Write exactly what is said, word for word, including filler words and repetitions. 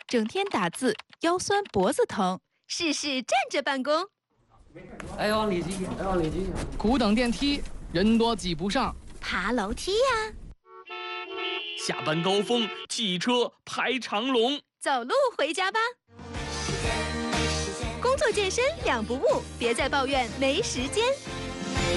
整天打字，腰酸脖子疼，试试站着办公。 哎，往里挤，哎，往里挤。 苦等电梯，人多挤不上。 爬楼梯呀、啊， 下班高峰，汽车排长龙。 走路回家吧。工作健身两不误，别再抱怨没时间。